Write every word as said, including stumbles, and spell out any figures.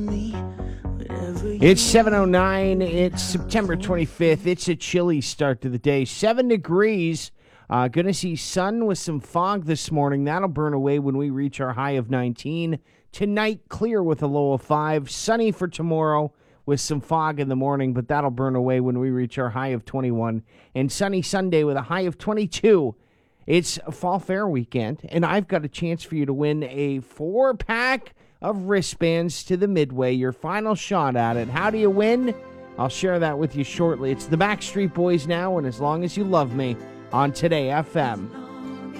It's seven oh nine. It's September twenty-fifth. It's a chilly start to the day. Seven degrees. Uh, going to see sun with some fog this morning. That'll burn away when we reach our high of nineteen. Tonight, clear with a low of five. Sunny for tomorrow with some fog in the morning, but that'll burn away when we reach our high of twenty-one. And sunny Sunday with a high of twenty-two. It's a Fall Fair weekend, and I've got a chance for you to win a four-pack of wristbands to the Midway. Your final shot at it. How do you win? I'll share that with you shortly. It's the Backstreet Boys now, and As Long As You Love Me on Today F M.